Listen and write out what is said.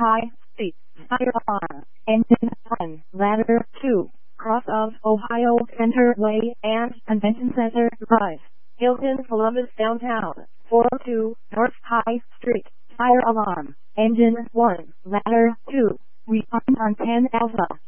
High Street, Fire Alarm, Engine 1, Ladder 2, cross of Ohio Center Way and Convention Center Drive, Hilton Columbus Downtown, 402 North High Street, Fire Alarm, Engine 1, Ladder 2, return on 10 Alpha.